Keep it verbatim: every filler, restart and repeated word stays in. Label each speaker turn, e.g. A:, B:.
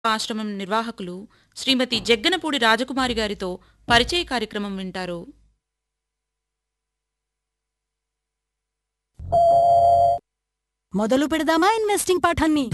A: ఆశ్రమం నిర్వాహకులు శ్రీమతి జగ్గనపూడి రాజకుమారి గారితో పరిచయ కార్యక్రమం వింటారు.
B: మొదలు పెడదామా ఇన్వెస్టింగ్ పాఠాన్ని?